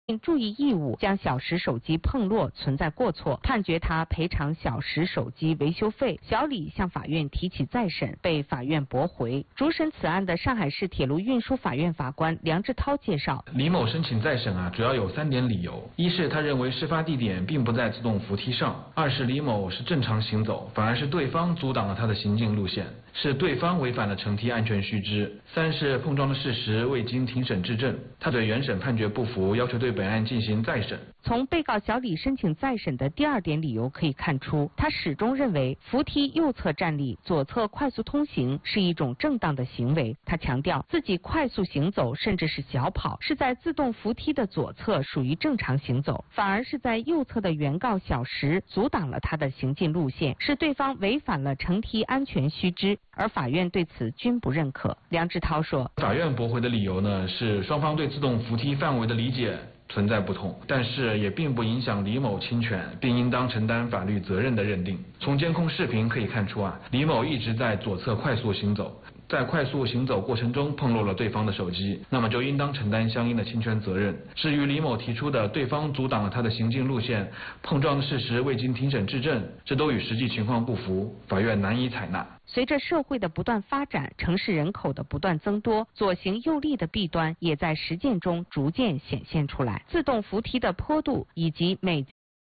注意义务，将小石手机碰落存在过错，判决他赔偿小石手机维修费。小李向法院提起再审，被法院驳回。主审此案的上海市铁路运输法院法官梁志涛介绍， 李某申请再审主要有3点理由：一是他认为事发地点并不在自动扶梯上；二是李某是正常行走，反而是对方阻挡了他的行进路线，是对方违反了乘梯安全须知；三是碰撞的事实未经庭审质证，他对原审判决不服，要求对本案进行再审。 从被告小李申请再审的第2点理由可以看出，他始终认为扶梯右侧站立、左侧快速通行是一种正当的行为。他强调自己快速行走甚至是小跑是在自动扶梯的左侧属于正常行走，反而是在右侧的原告小石阻挡了他的行进路线，是对方违反了乘梯安全须知，而法院对此均不认可。梁志涛说， 法院驳回的理由呢是双方对自动扶梯范围的理解存在不同，但是也并不影响李某侵权并应当承担法律责任的认定。从监控视频可以看出李某一直在左侧快速行走，在快速行走过程中碰落了对方的手机，那么就应当承担相应的侵权责任。至于李某提出的对方阻挡了他的行进路线、碰撞的事实未经庭审质证，这都与实际情况不符，法院难以采纳。 随着社会的不断发展，城市人口的不断增多，左行右立的弊端也在实践中逐渐显现出来。自动扶梯的坡度以及每